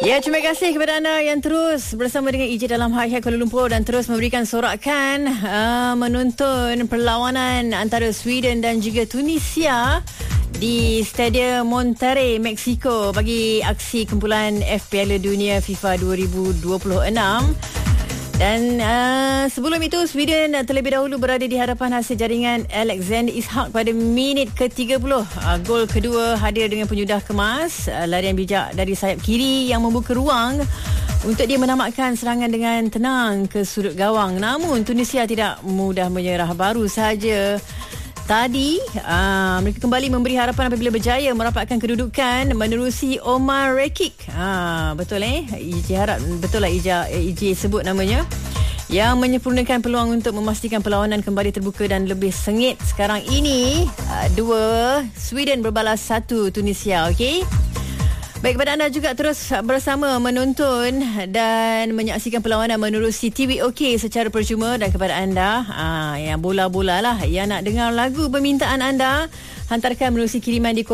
Ya, terima kasih kepada anda yang terus bersama dengan EJ dalam Hak Kuala Lumpur dan terus memberikan sorakan menonton perlawanan antara Sweden dan juga Tunisia di Stadium Monterrey, Mexico bagi aksi kumpulan F Piala Dunia FIFA 2026. Dan sebelum itu, Sweden terlebih dahulu berada di hadapan hasil jaringan Alexander Isak pada minit ke-30. Gol kedua hadir dengan penyudah kemas, larian bijak dari sayap kiri yang membuka ruang untuk dia menamatkan serangan dengan tenang ke sudut gawang. Namun Tunisia tidak mudah menyerah. Baru sahaja tadi mereka kembali memberi harapan apabila berjaya merapatkan kedudukan menerusi Omar Rekik. Betul EJ harap betul lah EJ sebut namanya, yang menyempurnakan peluang untuk memastikan perlawanan kembali terbuka dan lebih sengit. Sekarang ini 2 Sweden berbalas 1 Tunisia. Okey. Baik, kepada anda juga terus bersama menonton dan menyaksikan perlawanan menerusi TVOK secara percuma. Dan kepada anda yang bola-bola lah, yang nak dengar lagu permintaan anda, hantarkan menerusi kiriman di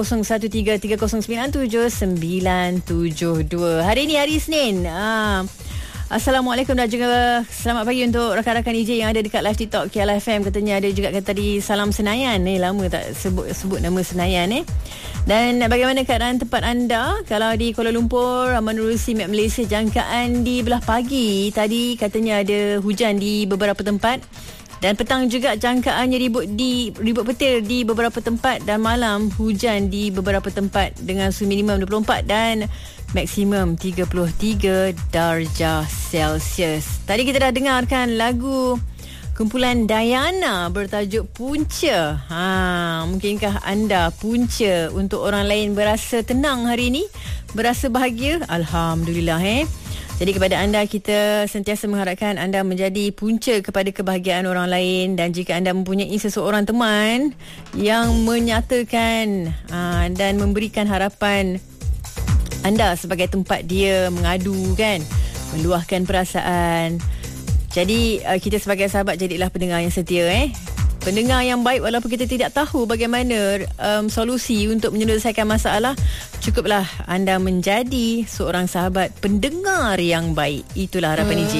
0133097972. Hari ini hari Isnin. Assalamualaikum dan juga selamat pagi untuk rakan-rakan EJ yang ada dekat live TikTok KL FM. Katanya ada juga kata tadi salam Senayan. Lama tak sebut nama Senayan. Dan bagaimana keadaan tempat anda? Kalau di Kuala Lumpur, menerusi Map Malaysia, jangkaan di belah pagi tadi katanya ada hujan di beberapa tempat. Dan petang juga jangkaannya ribut petir di beberapa tempat. Dan malam hujan di beberapa tempat dengan suhu minimum 24 dan maksimum 33 darjah Celsius. Tadi kita dah dengarkan lagu kumpulan Diana bertajuk Punca. Mungkinkah anda punca untuk orang lain berasa tenang hari ini? Berasa bahagia? Alhamdulillah. Jadi kepada anda, kita sentiasa mengharapkan anda menjadi punca kepada kebahagiaan orang lain. Dan jika anda mempunyai seseorang teman yang menyatakan dan memberikan harapan anda sebagai tempat dia mengadu kan, meluahkan perasaan. Jadi kita sebagai sahabat jadilah pendengar yang setia. Pendengar yang baik, walaupun kita tidak tahu bagaimana solusi untuk menyelesaikan masalah, cukuplah anda menjadi seorang sahabat pendengar yang baik. Itulah harapan EJ.